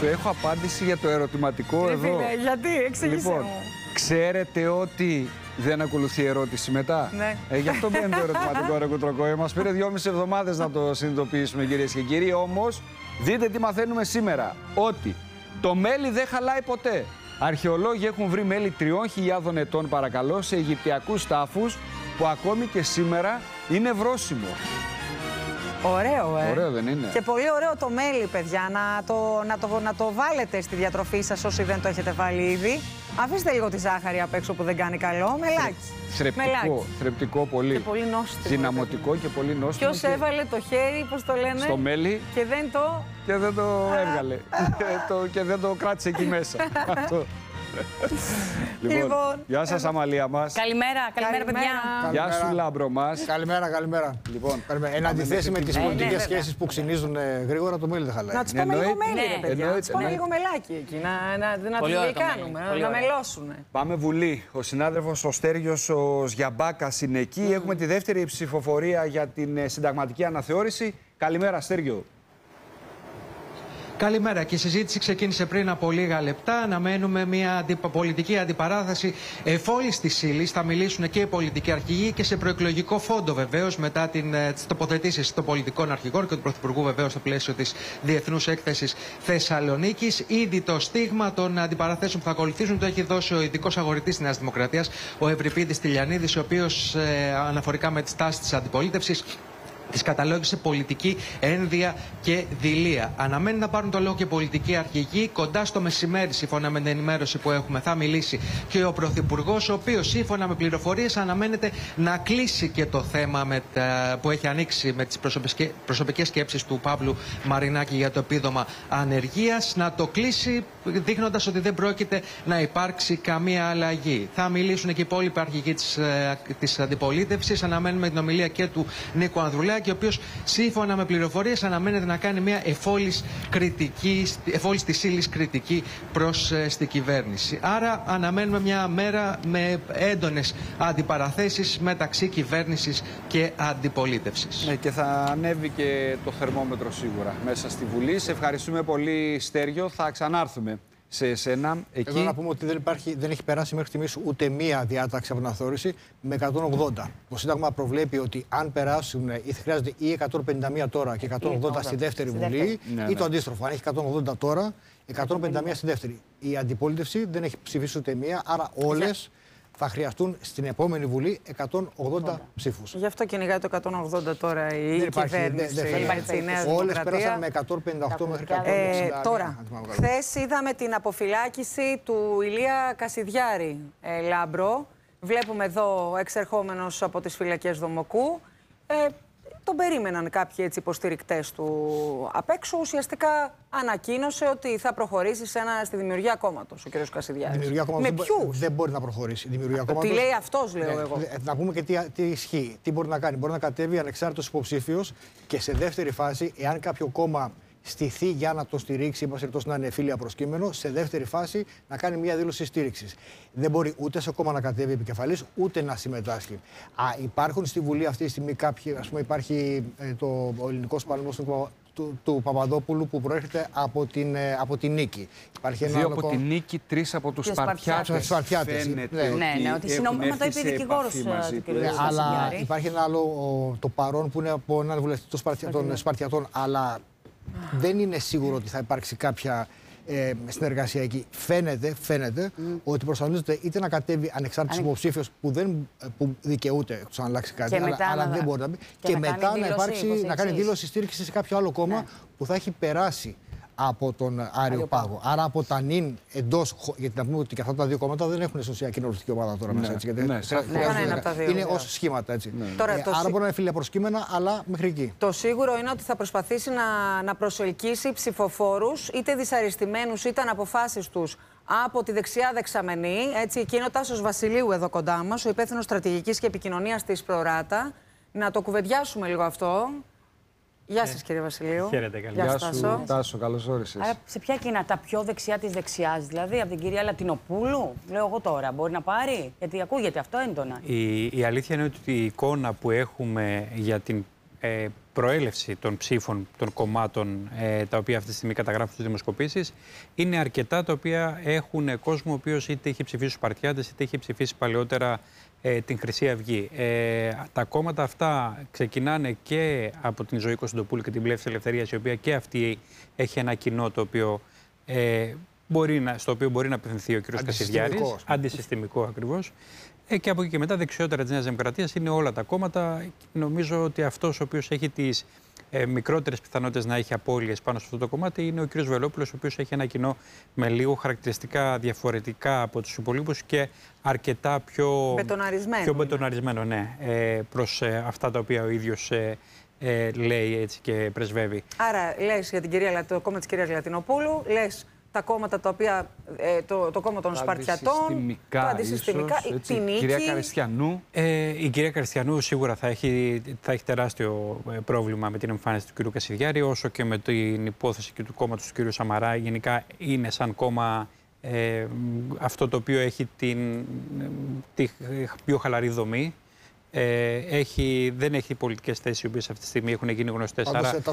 σου έχω απάντηση για το ερωτηματικό εδώ. Φίλε, γιατί, εξήγησε μου. Ξέρετε ότι δεν ακολουθεί ερώτηση μετά. Ναι. Γι' αυτό μπαίνει το ερωτηματικό, ρε Κουτροκόη. Μας πήρε 2,5 εβδομάδες να το συνειδητοποιήσουμε, κυρίες και κύριοι. Όμως, δείτε τι μαθαίνουμε σήμερα. Ότι το μέλι δεν χαλάει ποτέ. Αρχαιολόγοι έχουν βρει μέλι 3.000 ετών, παρακαλώ, σε Αιγυπτιακούς τάφους που ακόμη και σήμερα είναι βρώσιμο. Ωραίο, Ωραίο δεν είναι? Και πολύ ωραίο το μέλι, παιδιά. Να το βάλετε στη διατροφή σας όσοι δεν το έχετε βάλει ήδη. Αφήστε λίγο τη ζάχαρη απ' έξω που δεν κάνει καλό. Μελάκι. Θρεπτικό πολύ. Και πολύ νόστιμο. Δυναμωτικό και πολύ νόστιμο. Ποιος έβαλε το χέρι, πώς το λένε, στο μέλι και δεν το έβγαλε. Και δεν το κράτησε εκεί μέσα. Λοιπόν, γεια σας Αμαλία μας. Καλημέρα, παιδιά. Γεια σου Λάμπρο μας. Καλημέρα. Λοιπόν, εν αντιθέσει με τις πολιτικές σχέσεις που ξυνίζουν γρήγορα, το μέλι δεν χαλάει. Να τους πάμε λίγο μέλι, παιδιά. Να τους πάμε λίγο μελάκι εκεί, να τους γλυκάνουμε, να μελώσουν. Πάμε Βουλή. Ο συνάδελφος ο Στέργιος ο Σγιαμπάκας είναι εκεί. Έχουμε τη δεύτερη ψηφοφορία για την συνταγματική αναθεώρηση. Καλημέρα Στέργιο. Καλημέρα. Και η συζήτηση ξεκίνησε πριν από λίγα λεπτά. Αναμένουμε μια πολιτική αντιπαράθεση εφόλης της ύλης. Θα μιλήσουν και οι πολιτικοί αρχηγοί και σε προεκλογικό φόντο βεβαίως μετά τις τοποθετήσεις των πολιτικών αρχηγών και του Πρωθυπουργού βεβαίως στο πλαίσιο της Διεθνούς Έκθεσης Θεσσαλονίκης. Ήδη το στίγμα των αντιπαραθέσεων που θα ακολουθήσουν το έχει δώσει ο ειδικός αγορητής της Νέας Δημοκρατίας, ο Ευρυπίδης Τηλιανίδης, ο οποίος αναφορικά με τις τάσεις της αντιπολίτευσης της καταλόγησε πολιτική ένδια και δειλία. Αναμένει να πάρουν το λόγο και πολιτικοί αρχηγοί. Κοντά στο μεσημέρι, σύμφωνα με την ενημέρωση που έχουμε, θα μιλήσει και ο Πρωθυπουργός, ο οποίος σύμφωνα με πληροφορίες αναμένεται να κλείσει και το θέμα που έχει ανοίξει με τις προσωπικές σκέψεις του Παύλου Μαρινάκη για το επίδομα ανεργίας. Να το κλείσει δείχνοντας ότι δεν πρόκειται να υπάρξει καμία αλλαγή. Θα μιλήσουν και οι υπόλοιποι αρχηγοί της αντιπολίτευσης. Αναμένουμε την ομιλία και του Νίκου Ανδρουλάκη, ο οποίος σύμφωνα με πληροφορίες αναμένεται να κάνει μια εφόλης της ύλης κριτική προς την κυβέρνηση. Άρα αναμένουμε μια μέρα με έντονες αντιπαραθέσεις μεταξύ κυβέρνησης και αντιπολίτευσης. Ναι, και θα ανέβει και το θερμόμετρο σίγουρα μέσα στη Βουλή. Σε ευχαριστούμε πολύ Στέργιο. Θα ξανάρθουμε σε εσένα. Εκεί... Εδώ να πούμε ότι δεν έχει περάσει μέχρι στιγμής ούτε μία διάταξη από την αναθεώρηση με 180. Το Σύνταγμα προβλέπει ότι αν περάσουν ή χρειάζεται ή 151 τώρα και 180 στη δεύτερη Βουλή, ή το αντίστροφο. Αν έχει 180 τώρα, 151 στη δεύτερη. Η αντιπολίτευση δεν έχει ψηφίσει ούτε μία, άρα όλες θα χρειαστούν στην επόμενη Βουλή 180 ψήφους. Γι' αυτό κυνηγάει το 180 τώρα η κυβέρνηση. Όλες πέρασαν με 158 μέχρι 160. Τώρα, χθες είδαμε την αποφυλάκηση του Ηλία Κασιδιάρη, Λάμπρο. Βλέπουμε εδώ εξερχόμενος από τις φυλακές Δομοκού. Τον περίμεναν κάποιοι έτσι υποστηρικτές του απ' έξω. Ουσιαστικά ανακοίνωσε ότι θα προχωρήσει στη δημιουργία κόμματος ο κ. Κασιδιάρης. Με ποιους? Δεν μπορεί να προχωρήσει. Τι λέει αυτός, λέω εγώ. Να πούμε και τι ισχύει. Τι μπορεί να κάνει. Μπορεί να κατέβει ανεξάρτητος υποψήφιος και σε δεύτερη φάση, εάν κάποιο κόμμα στηθεί για να το στηρίξει, είπα να είναι φίλια προσκύμενο, σε δεύτερη φάση να κάνει μια δήλωση στήριξης. Δεν μπορεί ούτε σε κόμμα να κατέβει επικεφαλής, ούτε να συμμετάσχει. Υπάρχουν στη Βουλή αυτή τη στιγμή κάποιοι, ας πούμε, υπάρχει ο ελληνικός παλμός του Παπαδόπουλου που προέρχεται από την Νίκη. Υπάρχει δύο από την Νίκη, τρεις από τους Σπαρτιάτες. Ναι, ότι συνομιλία το είπε η δικηγόρος του κ. Αλλά υπάρχει ένα άλλο, το παρόν που είναι από έναν βουλευτή των Σπαρτιατών, αλλά δεν είναι σίγουρο ότι θα υπάρξει κάποια συνεργασία εκεί. Φαίνεται ότι προσανατολίζεται είτε να κατέβει ανεξάρτητος υποψήφιος που δικαιούται εκτός αν αλλάξει κάτι, αλλά δεν μπορεί να μπει, και μετά να κάνει δήλωση στήριξη σε κάποιο άλλο κόμμα που θα έχει περάσει από τον Άριο Πάγο. Άρα από τα νυν εντός, γιατί να πούμε ότι και αυτά τα δύο κόμματα δεν έχουν ουσία κοινοβουλευτική ομάδα τώρα μέσα. Είναι ως σχήματα έτσι. Άρα μπορεί να είναι φίλια προσκύμενα, αλλά μέχρι εκεί. Το σίγουρο είναι ότι θα προσπαθήσει να προσελκύσει ψηφοφόρους, είτε δυσαρεστημένους είτε αναποφάσεις τους, από τη δεξιά δεξαμενή. Έτσι, εκεί είναι ο Τάσος Βασιλείου εδώ κοντά μας, ο υπεύθυνος στρατηγικής και επικοινωνίας της Προράτα. Να το κουβεντιάσουμε λίγο αυτό. Γεια σας κύριε Βασιλείου. Χαίρετε, καλή. Γεια σου Τάσο, καλώς όρισες. Άρα σε ποια κοινά, τα πιο δεξιά της δεξιάς, δηλαδή από την κυρία Λατινοπούλου, λέω εγώ τώρα, μπορεί να πάρει, γιατί ακούγεται αυτό έντονα. Η αλήθεια είναι ότι η εικόνα που έχουμε για την προέλευση των ψήφων των κομμάτων τα οποία αυτή τη στιγμή καταγράφουν στις δημοσκοπήσεις είναι αρκετά τα οποία έχουν κόσμο ο οποίος είτε είχε ψηφίσει στους Σπαρτιάτες είτε είχε ψηφίσει παλαιότερα την Χρυσή Αυγή. Τα κόμματα αυτά ξεκινάνε και από την Ζωή Κωνσταντοπούλου και την Πλεύση Ελευθερίας, η οποία και αυτή έχει ένα κοινό το οποίο, στο οποίο μπορεί να απευθυνθεί ο κ. Κασιδιάρης. Αντισυστημικό ακριβώς. Και από εκεί και μετά, δεξιότερα της Νέας Δημοκρατίας είναι όλα τα κόμματα. Νομίζω ότι αυτός ο οποίος έχει τις μικρότερες πιθανότητες να έχει απώλειες πάνω σε αυτό το κομμάτι είναι ο κ. Βελόπουλος, ο οποίος έχει ένα κοινό με λίγο χαρακτηριστικά διαφορετικά από τους υπολείπους και αρκετά πιο μπετοναρισμένο, ναι, προς αυτά τα οποία ο ίδιος λέει έτσι και πρεσβεύει. Άρα λες για το κόμμα της κυρίας Λατινοπούλου, λες τα κόμματα τα οποία, το κόμμα των Σπαρτιατών, τα αντισυστημικά, την Νίκη. Κυρία Καριστιανού. Η κυρία Καριστιανού σίγουρα θα έχει τεράστιο πρόβλημα με την εμφάνιση του κ. Κασιδιάρη, όσο και με την υπόθεση και του κόμματος του κ. Σαμαρά. Γενικά είναι σαν κόμμα αυτό το οποίο έχει τη πιο χαλαρή δομή. Δεν έχει πολιτικές θέσεις οι οποίες αυτή τη στιγμή έχουν γίνει γνωστές.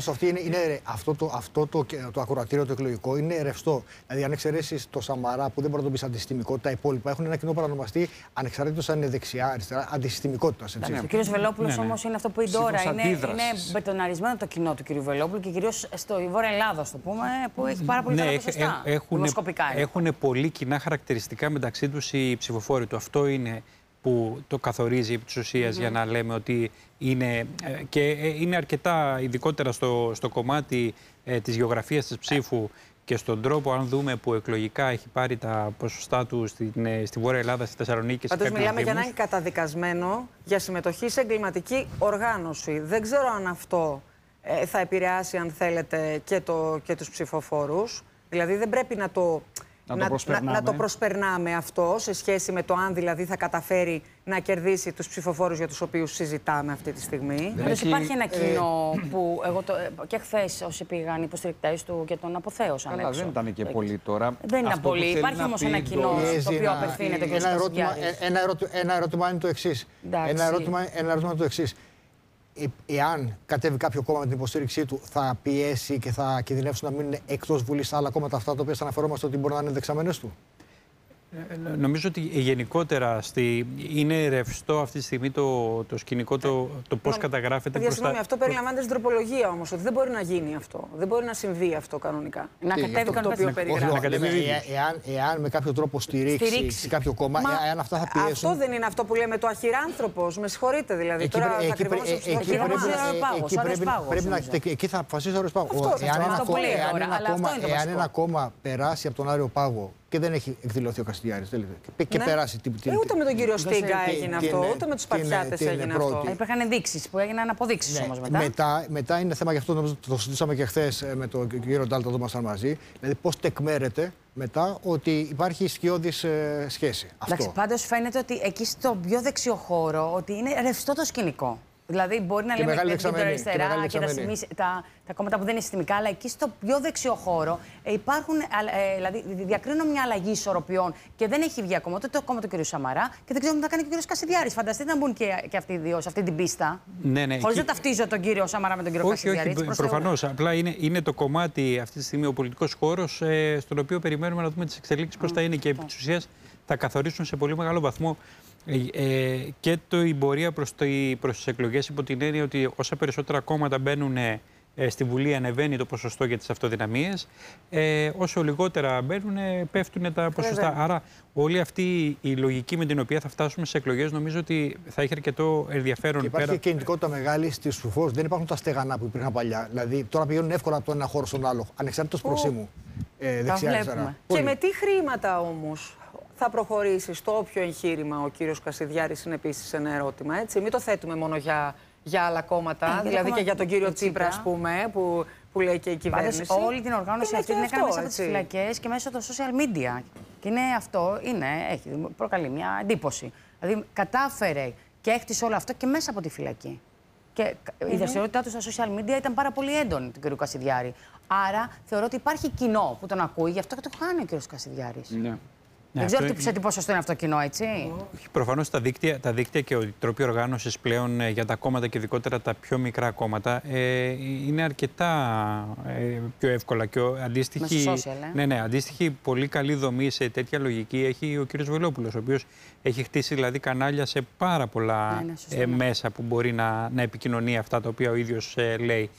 Αυτό το ακροατήριο το εκλογικό είναι ρευστό. Δηλαδή, αν εξαιρέσεις το Σαμαρά που δεν μπορεί να το πεις αντισυστημικό, τα υπόλοιπα έχουν ένα κοινό παρανομαστή ανεξαρτήτως αν είναι δεξιά, αριστερά, αντισυστημικότητας. Ο κ. Βελόπουλος όμως είναι αυτό που είπε τώρα. Είναι μπετοναρισμένο το κοινό του κ. Βελόπουλου και κυρίως στο Βόρεια Ελλάδα, το πούμε, που έχει πάρα πολύ καλά ποσοστά. Έχουν πολύ κοινά χαρακτηριστικά μεταξύ τους οι ψηφοφόροι του. Αυτό είναι που το καθορίζει επί της ουσίας για να λέμε ότι είναι, και είναι αρκετά ειδικότερα στο κομμάτι της γεωγραφίας της ψήφου και στον τρόπο, αν δούμε, που εκλογικά έχει πάρει τα ποσοστά του στη Βόρεια Ελλάδα, στη Θεσσαλονίκη. Πάντως μιλάμε για έναν καταδικασμένο για συμμετοχή σε εγκληματική οργάνωση. Δεν ξέρω αν αυτό θα επηρεάσει, αν θέλετε, και τους ψηφοφόρους. Δηλαδή δεν πρέπει να το προσπερνάμε αυτό σε σχέση με το αν δηλαδή θα καταφέρει να κερδίσει τους ψηφοφόρους για τους οποίους συζητάμε αυτή τη στιγμή. Υπάρχει ένα κοινό που εγώ και χθες όσοι πήγαν υποστηρικτές του και τον αποθέωσαν. Αλλά δεν ήταν και πολύ τώρα. Δεν ήταν πολύ. Υπάρχει όμως ένα κοινό στο οποίο απευθύνεται και ο Κασιδιάρης. Ένα ερώτημα είναι το εξής. Ένα ερώτημα είναι το εξής. Εάν κατέβει κάποιο κόμμα με την υποστήριξή του, θα πιέσει και θα κινδυνεύσουν να μείνουν εκτός Βουλής άλλα κόμματα αυτά τα οποία αναφερόμαστε ότι μπορεί να είναι δεξαμενές του? Νομίζω ότι γενικότερα είναι ρευστό αυτή τη στιγμή το σκηνικό, το πώς καταγράφεται. Συγγνώμη, αυτό περιλαμβάνεται στην τροπολογία όμως, ότι δεν μπορεί να γίνει αυτό. Δεν μπορεί να συμβεί αυτό κανονικά. Να κατέβει το οποίο περιγράφει. Εάν με κάποιο τρόπο στηρίξει κάποιο κόμμα, εάν αυτά θα πιέσουν. Αυτό δεν είναι αυτό που λέμε το αχυράνθρωπος. Με συγχωρείτε δηλαδή. Τώρα θα κρυβόμαστε στο εκεί θα αποφασίσει ο Άριος Πάγος. Εάν ένα κόμμα περάσει από τον Άριο Πάγο και δεν έχει εκδηλωθεί ο Κασιδιάρης και περάσει ούτε με τον κύριο Στίγκα έγινε αυτό, ούτε με τους Σπαρτιάτες έγινε αυτό. Υπήρχαν ενδείξεις που έγιναν αποδείξεις όμως μετά. Μετά είναι θέμα, γι' αυτό νομίζω το συζητήσαμε και χθες με τον κύριο Ντάλτα, εδώ ήμασταν μαζί. Δηλαδή πώς τεκμέρεται μετά ότι υπάρχει σκιώδης σχέση. Εντάξει, πάντως φαίνεται ότι εκεί στο πιο δεξιό χώρο ότι είναι ρευστό το σκηνικό. Δηλαδή, μπορεί να λέμε την αριστερά και τα κόμματα που δεν είναι συστημικά, αλλά εκεί στο πιο δεξιό χώρο υπάρχουν. Δηλαδή, διακρίνω μια αλλαγή ισορροπιών και δεν έχει βγει ακόμα ούτε το κόμμα του κ. Σαμαρά και δεν ξέρω τι θα κάνει και ο κ. Κασιδιάρης. Φανταστείτε να μπουν και αυτοί οι δύο σε αυτή την πίστα. Ναι, χωρίς να ταυτίζω τον κύριο Σαμαρά με τον κ. Κασιδιάρη. Όχι, προφανώς. Απλά είναι το κομμάτι αυτή τη στιγμή ο πολιτικός χώρος στον οποίο περιμένουμε να δούμε τις εξελίξεις πώς θα είναι και επί της ουσίας θα καθορίσουν σε πολύ μεγάλο βαθμό και η πορεία προς τις εκλογές, υπό την έννοια ότι όσα περισσότερα κόμματα μπαίνουν στη Βουλή ανεβαίνει το ποσοστό για τις αυτοδυναμίες, όσο λιγότερα μπαίνουν πέφτουν τα ποσοστά. Άρα όλη αυτή η λογική με την οποία θα φτάσουμε στις εκλογές νομίζω ότι θα έχει αρκετό ενδιαφέρον. Και υπάρχει κινητικότητα μεγάλη στις ψηφοφόρους. Δεν υπάρχουν τα στεγανά που υπήρχαν παλιά. Δηλαδή τώρα πηγαίνουν εύκολα από το ένα χώρο στον άλλο, ανεξάρτητος προσήμου. Δεξιά-αριστερά. Και με τι χρήματα όμως θα προχωρήσει στο όποιο εγχείρημα ο κύριος Κασιδιάρης, είναι επίσης ένα ερώτημα. Έτσι. Μην το θέτουμε μόνο για άλλα κόμματα, δηλαδή και για τον κύριο Τσίπρα, ας πούμε, που λέει και η κυβέρνηση. Πάντως, όλη την οργάνωση αυτή την έκανε μέσα από τις φυλακές και μέσω των social media. Και έχει προκαλεί μια εντύπωση. Δηλαδή κατάφερε και έκτισε όλο αυτό και μέσα από τη φυλακή. Και η δραστηριότητά του στα social media ήταν πάρα πολύ έντονη του κ. Κασιδιάρη. Άρα θεωρώ ότι υπάρχει κοινό που τον ακούει, γι' αυτό και το κάνει ο κ. Κασιδιάρης. Ναι. Δεν ξέρω σε τι ποσοστό είναι αυτό κοινό, έτσι. Προφανώς τα δίκτυα και οι τρόποι οργάνωσης πλέον για τα κόμματα και ειδικότερα τα πιο μικρά κόμματα είναι αρκετά πιο εύκολα. Και αντίστοιχη πολύ καλή δομή σε τέτοια λογική έχει ο κ. Βελόπουλος, ο οποίος έχει χτίσει δηλαδή κανάλια σε πάρα πολλά μέσα που μπορεί να επικοινωνεί αυτά τα οποία ο ίδιος λέει.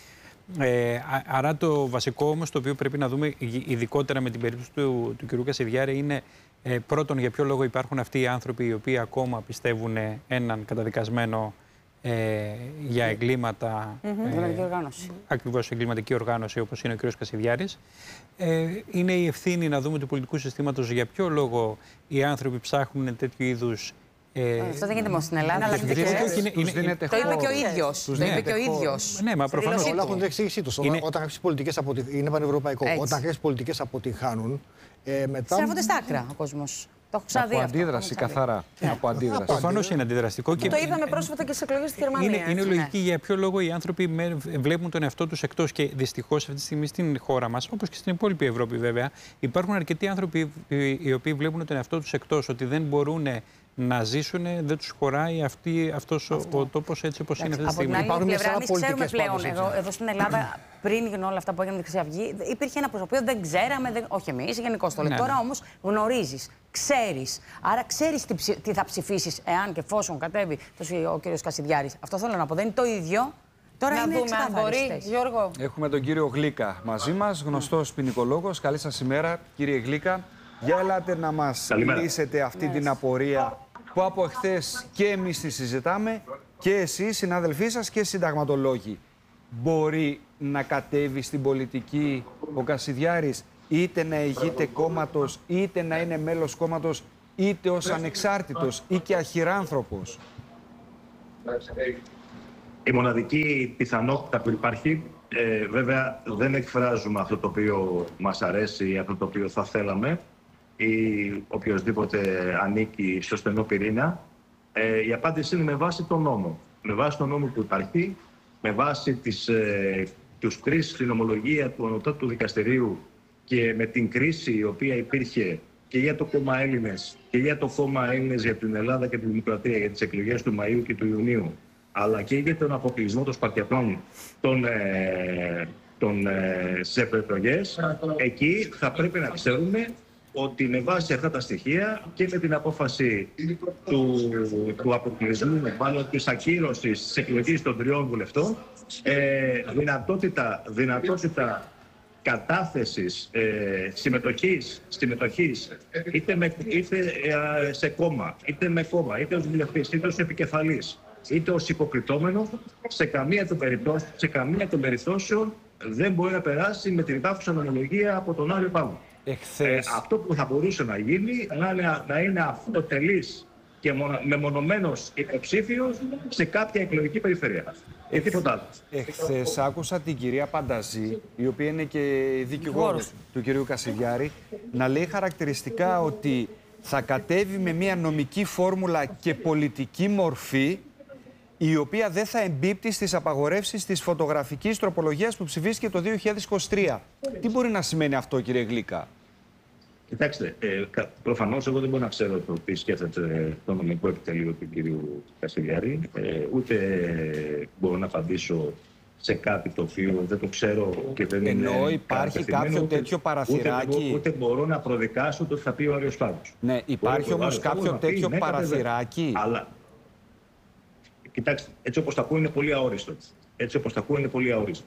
Άρα το βασικό όμως το οποίο πρέπει να δούμε ειδικότερα με την περίπτωση του κ. Κασιδιάρη είναι πρώτον για ποιο λόγο υπάρχουν αυτοί οι άνθρωποι οι οποίοι ακόμα πιστεύουν έναν καταδικασμένο για εγκλήματα, ακριβώς εγκληματική οργάνωση όπως είναι ο κ. Κασιδιάρης. Είναι η ευθύνη να δούμε του πολιτικού συστήματος για ποιο λόγο οι άνθρωποι ψάχνουν τέτοιου είδους. Αυτό δεν γίνεται μόνο στην Ελλάδα, αλλά και το είπε και ο ίδιος. Ναι, μα προφανώς. Όλα έχουν την εξήγησή τους. Όταν κάποιες πολιτικές είναι πανευρωπαϊκό. Όταν κάποιες πολιτικές αποτυγχάνουν, μετά. Στρέφονται στα άκρα ο κόσμος. Το έχω ξαναδεί. Από αντίδραση, καθαρά. Από αντίδραση. Προφανώς είναι αντιδραστικό. Το είδαμε πρόσφατα και στις εκλογές στη Γερμανία. Είναι λογική για ποιο λόγο οι άνθρωποι βλέπουν τον εαυτό τους εκτός. Και δυστυχώς αυτή τη στιγμή στην χώρα μας, όπως και στην υπόλοιπη Ευρώπη βέβαια, υπάρχουν αρκετοί άνθρωποι οι οποίοι βλέπουν τον εαυτό τους εκτός, ότι δεν μπορούν να ζήσουν, δεν τους χωράει αυτός ο τόπος έτσι όπως είναι αυτή τη στιγμή. Από την άλλη πλευρά, εμείς ξέρουμε πλέον, εδώ στην Ελλάδα, πριν γίνουν όλα αυτά που έγιναν με τη Χρυσή Αυγή, υπήρχε ένα προσωπείο, δεν ξέραμε, όχι εμείς, γενικώς το λέει. Τώρα όμως γνωρίζεις, ξέρεις. Άρα ξέρεις τι θα ψηφίσεις, εάν και εφόσον κατέβει ο κ. Κασιδιάρης. Αυτό θέλω να πω. Δεν είναι το ίδιο. Τώρα να δούμε αν μπορεί, Γιώργο. Έχουμε τον κύριο Γλίκα μαζί μας, γνωστός ποινικολόγος. Καλή σας ημέρα, κύριε Γλίκα. Για ελάτε να μας λύσετε αυτή την απορία που από εχθές και εμείς τη συζητάμε και εσείς, συνάδελφοί σας και συνταγματολόγοι. Μπορεί να κατέβει στην πολιτική ο Κασιδιάρης, είτε να ηγείται κόμματος, είτε να είναι μέλος κόμματος, είτε ως ανεξάρτητος ή και αχυράνθρωπος? Η μοναδική πιθανότητα που υπάρχει, βέβαια δεν εκφράζουμε αυτό το οποίο μας αρέσει ή αυτό το οποίο θα θέλαμε, ή οποιοδήποτε ανήκει στο στενό πυρήνα, η απάντηση είναι με βάση τον νόμο. Με βάση τον νόμο που υπάρχει, με βάση τους κρίσεις στην ομολογία του Ανωτάτου Δικαστηρίου και με την κρίση η οποία υπήρχε και για το κόμμα Έλληνες και για το κόμμα Έλληνες για την Ελλάδα και τη Δημοκρατία για τις εκλογές του Μαΐου και του Ιουνίου, αλλά και για τον αποκλεισμό των Σπαρτιατών σε προεκλογές, εκεί θα πρέπει να ξέρουμε ότι με βάση αυτά τα στοιχεία και με την απόφαση του αποκλεισμού, μάλλον της ακύρωσης της εκλογής των 3 βουλευτών, δυνατότητα κατάθεσης συμμετοχής είτε σε κόμμα, είτε ως βουλευτής, είτε ως επικεφαλής, είτε ως υποκριτόμενο, σε καμία των περιπτώσεων δεν μπορεί να περάσει με την υπάρχουσα νομολογία από τον Άριο Πάγο. Αυτό που θα μπορούσε να γίνει να είναι αυτοτελής και μεμονωμένος υποψήφιος σε κάποια εκλογική περιφέρεια. Τίποτα άλλο. Εχθές άκουσα την κυρία Πανταζή, η οποία είναι και δικηγόρος του κυρίου Κασιδιάρη, να λέει χαρακτηριστικά ότι θα κατέβει με μια νομική φόρμουλα και πολιτική μορφή, η οποία δεν θα εμπίπτει στις απαγορεύσεις της φωτογραφικής τροπολογίας που ψηφίστηκε το 2023. Τι μπορεί να σημαίνει αυτό, κύριε Γλίκα? Κοιτάξτε, προφανώς εγώ δεν μπορώ να ξέρω το τι σκέφτεται το νομικό επιτελείο του κυρίου Κασιδιάρη, ούτε μπορώ να απαντήσω σε κάτι το οποίο δεν το ξέρω και δεν είναι. Ενώ υπάρχει κάποιο τέτοιο παραθυράκι. Ούτε μπορώ να προδικάσω το ότι θα πει ο Άριος Πάγος. Ναι, υπάρχει όμως κάποιο τέτοιο παραθυράκι. Αλλά, κοιτάξτε, έτσι όπως τα ακούω είναι πολύ αόριστο.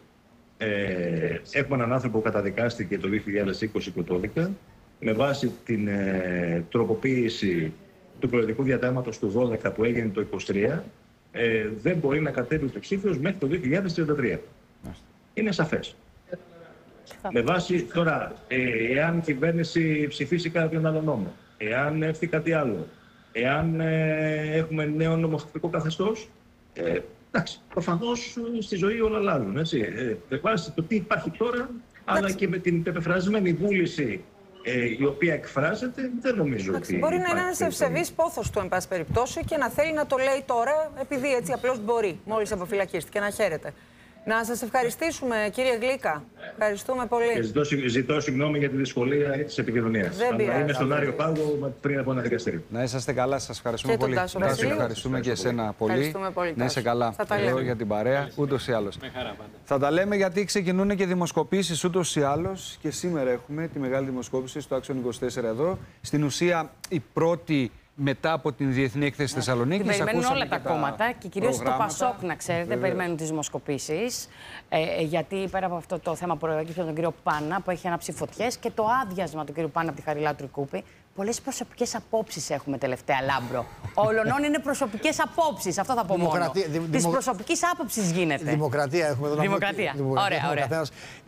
Έχουμε έναν άνθρωπο που καταδικάστηκε το 2020 πρωτόδικα με βάση την τροποποίηση του προεδρικού διατάγματος του 12 που έγινε το 2023, δεν μπορεί να κατέβει υποψήφιος μέχρι το 2033. Είναι σαφές. Με βάση τώρα, εάν η κυβέρνηση ψηφίσει κάποιον άλλο νόμο, εάν έρθει κάτι άλλο, εάν έχουμε νέο νομοθετικό καθεστώς, εντάξει, προφανώς στη ζωή όλα αλλάζουν. Με βάση το τι υπάρχει τώρα, αλλά και με την πεπεφρασμένη βούληση η οποία εκφράζεται, δεν νομίζω ότι. Μπορεί να είναι ένας ευσεβής πόθος του, εν πάση περιπτώσει, και να θέλει να το λέει τώρα, επειδή έτσι απλώς μπορεί, μόλις αποφυλακίστηκε, να χαίρεται. Να σας ευχαριστήσουμε, κύριε Γλίκα. Ευχαριστούμε πολύ. Και ζητώ συγγνώμη για τη δυσκολία της επικοινωνίας. Είμαι στον Άριο Πάγο πριν από ένα δικαστήριο. Να είσαστε καλά, σας ευχαριστούμε πολύ. Ευχαριστούμε και εσένα πολύ. Να είσαι καλά. Εδώ για την παρέα, ούτως ή άλλως. Θα τα λέμε γιατί ξεκινούν και δημοσκοπήσεις ούτως ή άλλως. Και σήμερα έχουμε τη μεγάλη δημοσκόπηση στο Action 24 εδώ. Στην ουσία η πρώτη μετά από την Διεθνή Έκθεση Θεσσαλονίκης. Περιμένουν όλα τα κόμματα και κυρίως το ΠΑΣΟΚ, να ξέρετε, περιμένουν τις δημοσκοπήσεις. Γιατί πέρα από αυτό το θέμα που προέκυψε από τον κύριο Πάνα, που έχει ανάψει φωτιές, και το άδειασμα του κύριου Πάνα από τη Χαριλάου Τρικούπη, πολλές προσωπικές απόψεις έχουμε τελευταία, Λάμπρο. Ολονών είναι προσωπικές απόψεις. Αυτό θα πω μόνο. Της προσωπικής άποψης γίνεται. Δημοκρατία έχουμε εδώ. Δημοκρατία. Ωραία.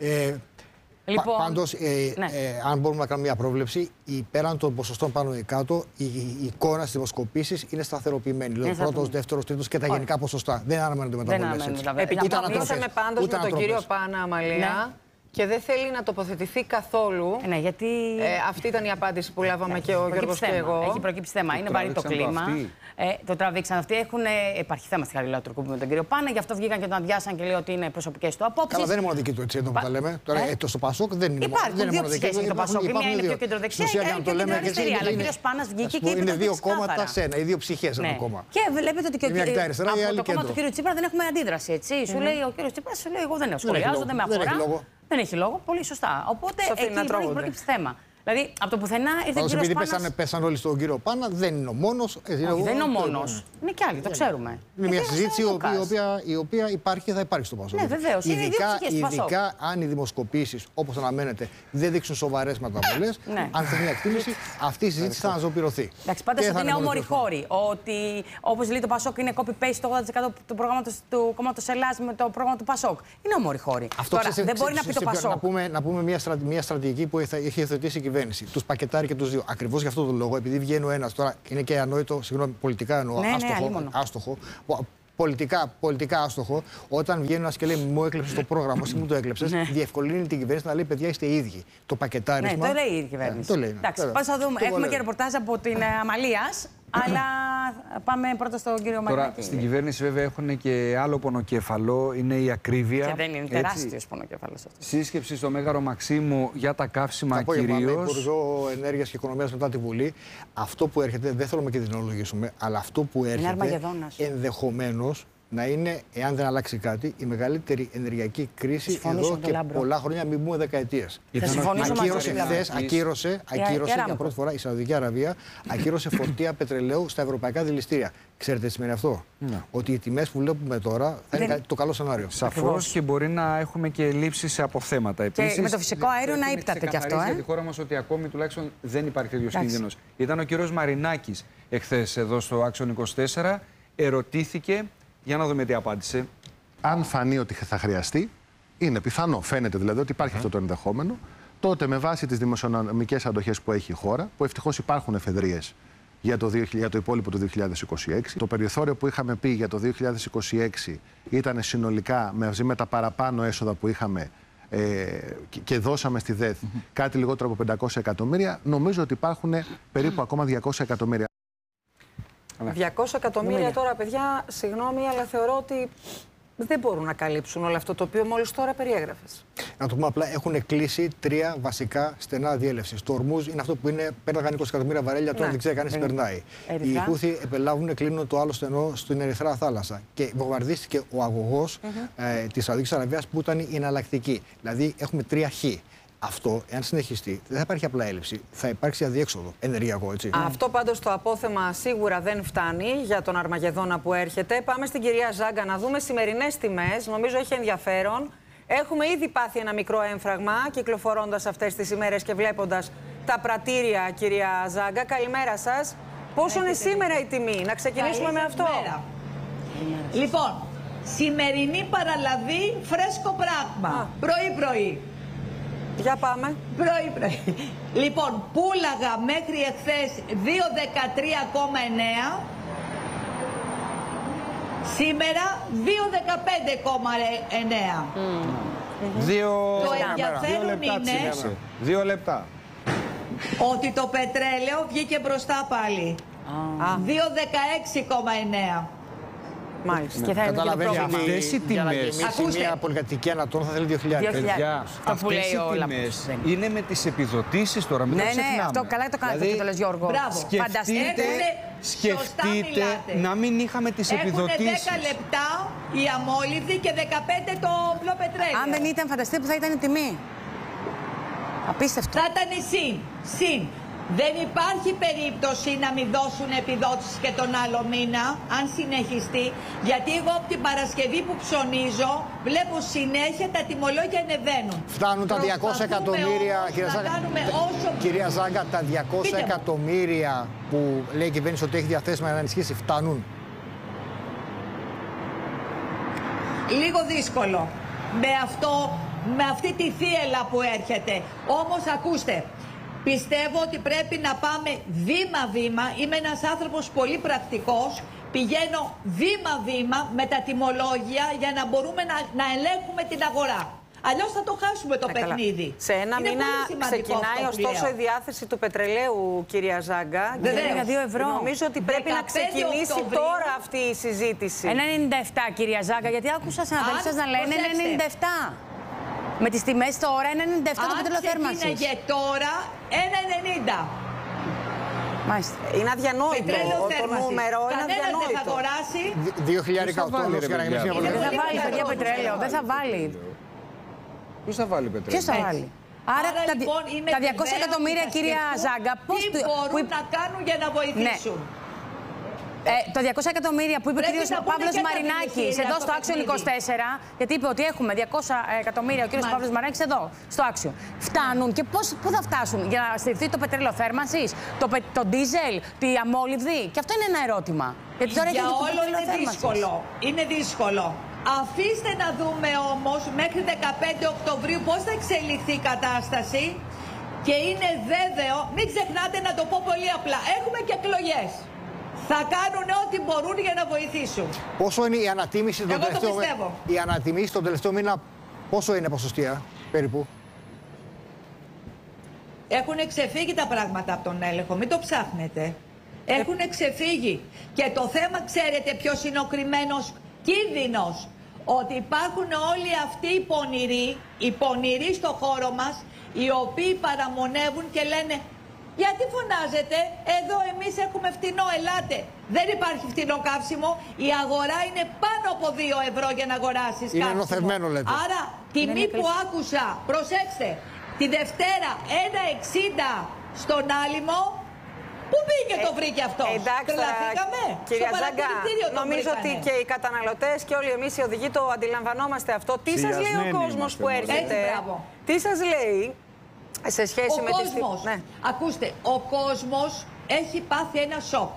Λοιπόν, πάντως, αν μπορούμε να κάνουμε μια πρόβλεψη, πέραν των ποσοστών πάνω ή κάτω, η εικόνα στις δημοσκοπήσεις είναι σταθεροποιημένη. Δηλαδή, πρώτος, δεύτερος, τρίτος και τα γενικά ποσοστά. Δεν αναμένονται μεταβολές. Επικοινωνήσαμε πάντως με τον κύριο Πάνα, Αμαλία. Και δεν θέλει να τοποθετηθεί καθόλου. Ναι, γιατί. Αυτή ήταν η απάντηση που λάβαμε και ο Γιώργος και εγώ. Έχει προκύψει θέμα. Είναι βαρύ το κλίμα. Το τραβήξαν αυτοί. Υπάρχει θέμα στη Χαριλάου Τρικούπη με τον κύριο Πάνα, γι' αυτό βγήκαν και τον αδειάσαν και λέει ότι είναι προσωπικές του απόψεις. Καλά, δεν είναι μόνο δική του, έτσι εδώ που τα λέμε. Τώρα, στο Πασόκ δεν είναι μόνο. Υπάρχουν δύο ψυχές για το Πασόκ. Μία είναι πιο κεντροδεξιά και άλλη πιο αριστερή. Αλλά ο κύριος Πάνας βγήκε και είπε. Είναι δύο κόμματα σε ένα, οι δύο ψυχές ένα κόμμα. Και βλέπετε ότι και από το κόμμα του κύριου Τσίπρα δεν έχουμε αντίδραση. Σου λέει ο κύριος Τσίπρας, σου λέει εγώ δεν σχολιάζω, δεν με αφορά. Δεν έχει λόγο. Πολύ σωστά. Οπότε εκεί προκύψει θέμα. Δηλαδή, από το πουθενά ήρθε ο κύριος Πάνας. Επειδή πέσαν όλοι στον κύριο Πάνα, δεν είναι ο μόνος. Δεν είναι ο μόνος. Είναι κι άλλοι, το ξέρουμε. Είναι μια συζήτηση η οποία υπάρχει και θα υπάρχει στο Πασόκ. Ναι, βεβαίως. Ειδικά αν οι δημοσκοπήσεις, όπως αναμένεται, δεν δείξουν σοβαρές μεταβολές, αν θα είναι εκτίμηση, αυτή η συζήτηση θα αναζωπηρωθεί. Εντάξει, πάντως ότι είναι όμοροι χώροι. Ότι όπως λέει το Πασόκ είναι copy-paste το 80% του προγράμματος του κόμματος Ελλάδας με το πρόγραμμα του Πασόκ. Είναι όμοροι χώροι. Δεν μπορεί να πει το Πασόκ. Να πούμε μια στρατηγική που έχει υιοθετήσει η κυβέρνηση. Τους πακετάρει και τους δύο. Ακριβώς γι' αυτό τον λόγο, επειδή βγαίνει ο ένας τώρα, είναι και ανόητο, συγγνώμη, πολιτικά εννοώ, άστοχο. Πολιτικά άστοχο, όταν βγαίνει ένας και λέει μου έκλεψε το πρόγραμμα, εσύ μου το έκλεψες, διευκολύνει την κυβέρνηση να λέει παιδιά είστε οι ίδιοι. Το πακετάρισμα. Ναι, το λέει η κυβέρνηση. Εντάξει, πάμε να δούμε. Έχουμε και ρεπορτάζ από την Αμαλίας. Αλλά πάμε πρώτα στον κύριο Μαρινάκη. Τώρα, στην κυβέρνηση βέβαια έχουν και άλλο πονοκέφαλο, είναι η ακρίβεια. Και δεν είναι τεράστιος πονοκέφαλος αυτό. Σύσκεψη στο Μέγαρο Μαξίμου για τα καύσιμα κυρίως. Υπουργό Ενέργειας και Οικονομίας μετά τη Βουλή. Αυτό που έρχεται, δεν θέλουμε και δυνολογήσουμε, αλλά αυτό που έρχεται ενδεχομένως να είναι, εάν δεν αλλάξει κάτι, η μεγαλύτερη ενεργειακή κρίση εδώ και πολλά χρόνια, μην πούμε δεκαετίες. Ακύρωσε για πρώτη φορά η Σαουδική Αραβία, ακύρωσε φορτία πετρελαίου στα ευρωπαϊκά δηληστήρια. Ξέρετε τι σημαίνει αυτό? Ότι οι τιμές που βλέπουμε τώρα θα είναι το καλό σενάριο. Σαφώς και μπορεί να έχουμε και λήψεις σε αποθέματα. Επίσης, και με το φυσικό αέριο να ύπταται και αυτό. Για τη χώρα μας ότι ακόμη τουλάχιστον δεν υπάρχει τέτοιος κίνδυνος. Ήταν ο κύριος Μαρινάκης εχθές εδώ στο Action 24, ερωτήθηκε. Για να δούμε τι απάντησε. Αν φανεί ότι θα χρειαστεί, είναι πιθανό, φαίνεται δηλαδή ότι υπάρχει αυτό το ενδεχόμενο, τότε με βάση τις δημοσιονομικές αντοχές που έχει η χώρα, που ευτυχώς υπάρχουν εφεδρίες για το υπόλοιπο του 2026, το περιθώριο που είχαμε πει για το 2026 ήταν συνολικά μαζί με τα παραπάνω έσοδα που είχαμε και δώσαμε στη ΔΕΘ κάτι λιγότερο από 500 εκατομμύρια, νομίζω ότι υπάρχουν περίπου ακόμα 200 εκατομμύρια. 200 εκατομμύρια τώρα, παιδιά, συγγνώμη, αλλά θεωρώ ότι δεν μπορούν να καλύψουν όλο αυτό το οποίο μόλις τώρα περιέγραφες. Να το πούμε απλά, έχουν κλείσει 3 βασικά στενά διέλευσης. Το Ορμούζ είναι αυτό που πέρναγαν 20 εκατομμύρια βαρέλια, τώρα δεν ξέρει κανείς τι περνάει. Οι Χούθοι επελάβουν, κλείνουν το άλλο στενό στην Ερυθρά Θάλασσα. Και βομβαρδίστηκε ο αγωγός της Σαουδικής Αραβίας που ήταν η εναλλακτική. Δηλαδή έχουμε 3 χ. Αυτό, εάν συνεχιστεί, δεν θα υπάρχει απλά έλλειψη. Θα υπάρξει αδιέξοδο ενεργειακό, έτσι. Αυτό πάντως το απόθεμα σίγουρα δεν φτάνει για τον Αρμαγεδόνα που έρχεται. Πάμε στην κυρία Ζάγκα να δούμε σημερινές τιμές. Νομίζω έχει ενδιαφέρον. Έχουμε ήδη πάθει ένα μικρό έμφραγμα κυκλοφορώντας αυτές τις ημέρες και βλέποντας τα πρατήρια, κυρία Ζάγκα. Καλημέρα σας. Πόσο είναι σήμερα η τιμή? Να ξεκινήσουμε με αυτό. Λοιπόν, σημερινή παραλαβή, φρέσκο πράγμα. Πρωί-πρωί. Για πάμε. Πρωί-πρωί. Λοιπόν, πούλαγα μέχρι εχθές 2,13,9. Σήμερα 2,15,9. Το ενδιαφέρον είναι 2 λεπτά. ότι το πετρέλαιο βγήκε μπροστά πάλι. 2,16,9. Μάλιστα. Και θα είναι Καταλαβαίνετε πρόβλημα. ότι Αυτές οι για να τιμές. γεμίσει μια πολυκατοικία ανατών θα θέλει 2.000. Παιδιά, Το που αυτές λέει οι ο τιμές Λάμπρος. είναι με τις επιδοτήσεις τώρα, μην Ναι, το ναι, ξεχνάμε. αυτό καλά το κάνετε και το λες, Γιώργο. Μπράβο. Σκεφτείτε να μην είχαμε τις επιδοτήσεις. Έχουν 10 λεπτά η αμόλυβδη και 15 το όπλο πετρέλαιο. Αν δεν ήταν, φανταστείτε που θα ήταν η τιμή. Απίστευτο. Θα ήταν συν. Δεν υπάρχει περίπτωση να μην δώσουν επιδότηση και τον άλλο μήνα, αν συνεχιστεί, γιατί εγώ από την Παρασκευή που ψωνίζω βλέπω συνέχεια τα τιμολόγια ανεβαίνουν. Φτάνουν τα 200 εκατομμύρια, κυρία Ζάγκα, τα 200 εκατομμύρια που λέει η κυβέρνηση ότι έχει διαθέσιμα να ενισχύσει, φτάνουν? Λίγο δύσκολο με αυτή τη θύελα που έρχεται. Όμως ακούστε, πιστεύω ότι πρέπει να πάμε βήμα-βήμα. Είμαι ένας άνθρωπος πολύ πρακτικός. Πηγαίνω βήμα-βήμα με τα τιμολόγια για να μπορούμε να ελέγχουμε την αγορά. Αλλιώς θα το χάσουμε το παιχνίδι. Σε ένα μήνα ξεκινάει ωστόσο η διάθεση του πετρελαίου, κυρία Ζάγκα. Για 2 ευρώ. Νομίζω ότι πρέπει να ξεκινήσει τώρα αυτή η συζήτηση. 1,97 κυρία Ζάγκα, γιατί άκουσα συναδέλφους σας να λένε 1,97. Με τις τιμές τώρα 1,97 το πετρέλαιο θέρμανσης. Αν ξεκίναγε τώρα 1,90. Μάλιστα. Είναι αδιανόητο το νούμερο, είναι Κανένας δεν θα αδιανόητο. αγοράσει. 2.000 οτόνος για να γεμίσει μια Δεν θα πολυκατοικία. βάλει παιδιά πετρέλαιο, δεν θα βάλει. Ποιος θα βάλει πετρέλαιο? Ποιος θα βάλει? Άρα Λοιπόν, είμαι τα 200 βεβαία εκατομμύρια, ότι θα κυρία σκεφτούν Ζάγκα, πώς τι μπορούν να κάνουν για να βοηθήσουν. Το 200 εκατομμύρια που είπε ο Πρέπει κύριος να πούνε Παύλος και τα Μαρινάκης δηληστήρια εδώ στο στο Άξιον παιχνίδι. 24, γιατί είπε ότι έχουμε 200 εκατομμύρια ο κύριος Παύλος Μαρινάκης εδώ, στο Άξιον. Φτάνουν και πού θα φτάσουν για να στηριχθεί το πετρέλαιο θέρμανσης, το ντίζελ, τη αμόλυβδη? Και αυτό είναι ένα ερώτημα. Γιατί τώρα Για έχει το όλο πετρέλαιο είναι θέρμανσης. δύσκολο. Είναι δύσκολο. Αφήστε να δούμε όμως μέχρι 15 Οκτωβρίου πώς θα εξελιχθεί η κατάσταση και είναι βέβαιο, μην ξεχνάτε να το πω πολύ απλά, έχουμε και εκλογές. Θα κάνουν ό,τι μπορούν για να βοηθήσουν. Πόσο είναι η ανατίμηση τον τελευταίο μήνα? Η ανατιμήση τον τελευταίο μήνα πόσο είναι ποσοστία περίπου? Έχουν ξεφύγει τα πράγματα από τον έλεγχο, μην το ψάχνετε. Έχουν ξεφύγει. Και το θέμα, ξέρετε ποιος είναι ο κρυμμένος κίνδυνος? Ότι υπάρχουν όλοι αυτοί οι πονηροί στο χώρο μας, οι οποίοι παραμονεύουν και λένε γιατί φωνάζετε, εδώ εμείς έχουμε φτηνό, ελάτε. Δεν υπάρχει φτηνό καύσιμο, η αγορά είναι πάνω από 2 ευρώ για να αγοράσεις καύσιμο. Είναι νοθευμένο λέτε. Άρα τιμή που άκουσα, προσέξτε, τη Δευτέρα 1,60 στον Άλυμο. Πού πήγε το βρήκε αυτό? Εντάξει, κυρία Ζάγκα, νομίζω ότι και οι καταναλωτές και όλοι εμείς οι οδηγοί το αντιλαμβανόμαστε αυτό. Τι σας λέει ο κόσμος που έρχεται? Τι σας λέει σε σχέση με τις... Ναι. Ακούστε, ο κόσμος έχει πάθει ένα σοκ.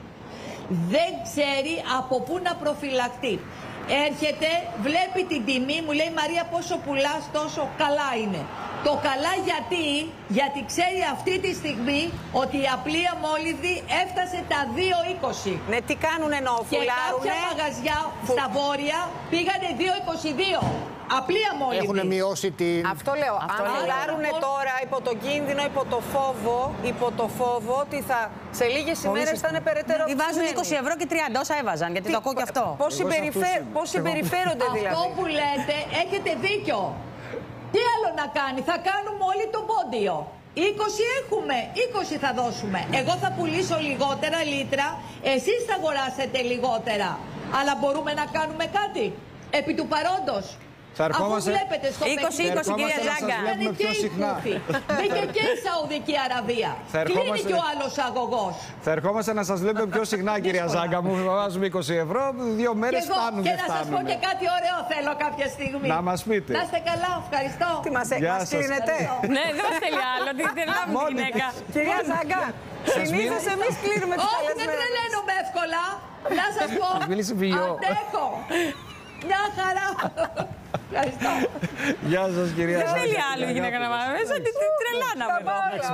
Δεν ξέρει από πού να προφυλακτεί. Έρχεται, βλέπει την τιμή, μου λέει Μαρία πόσο πουλάς τόσο καλά είναι. Το καλά γιατί ξέρει αυτή τη στιγμή ότι η απλή αμόλυβδη έφτασε τα 2,20. Ναι, τι κάνουνε ενώ φουλάρουνε? Και κάποια μαγαζιά στα βόρεια πήγανε 2,22. Απλή αμόλυβδη. Έχουν μειώσει την... Αυτό λέω. Αν φουλάρουνε τώρα υπό τον κίνδυνο, υπό το φόβο ότι σε λίγες ημέρες θα είναι περαιτέρω αυξημένοι. Βάζουν 20 ευρώ και 30, όσα έβαζαν, γιατί το ακούω και αυτό. Πώς συμπεριφέρονται δηλαδή? Αυτό που λέτε έχετε δίκιο. Τι άλλο να κάνει, θα κάνουμε όλοι το πόντιο. 20 έχουμε, 20 θα δώσουμε. Εγώ θα πουλήσω λιγότερα λίτρα, εσείς θα αγοράσετε λιγότερα. Αλλά μπορούμε να κάνουμε κάτι επί του παρόντος. Αφού βλέπετε στο 20-20 κυρία Ζάγκα. Μπήκε και η Χούθη, μπήκε και η Σαουδική Αραβία. Κλείνει και ο άλλος αγωγός. Θα ερχόμαστε να σας βλέπουμε πιο συχνά, κυρία Ζάγκα μου. Βάζουμε 20 ευρώ, 2 μέρες φτάνουν. Και να σας πω και κάτι ωραίο θέλω κάποια στιγμή. Να μας πείτε. Να είστε καλά, ευχαριστώ. Τι μας κλείνετε? Ναι, δεν μας θέλει άλλο. Τι τρελάμε τη γυναίκα. Κυρία Ζάγκα, συνήθως εμείς κλείνουμε τις καλεσμένες. Όχι, δεν τρελαίνομαι εύκολα. Να σας πω, αντέχω. Μια χαρά. Ευχαριστώ. Γεια σας, κυρία Ζάγκα. Δεν θέλει άλλο η γυναίκα να μάθει. Τι τρελάναμε εδώ.